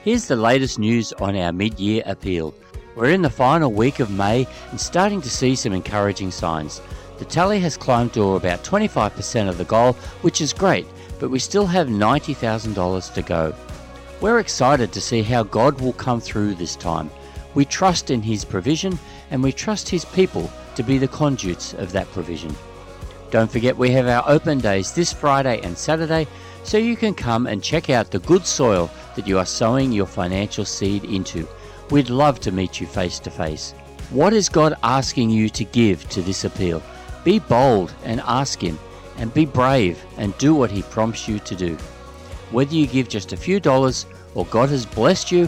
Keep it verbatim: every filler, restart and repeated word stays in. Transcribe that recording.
Here's the latest news on our mid-year appeal. We're in the final week of May and starting to see some encouraging signs. The tally has climbed to about twenty-five percent of the goal, which is great, but we still have ninety thousand dollars to go. We're excited to see how God will come through this time. We trust in His provision and we trust His people to be the conduits of that provision. Don't forget we have our open days this Friday and Saturday, so you can come and check out the good soil that you are sowing your financial seed into. We'd love to meet you face to face. What is God asking you to give to this appeal? Be bold and ask Him, and be brave and do what He prompts you to do. Whether you give just a few dollars or God has blessed you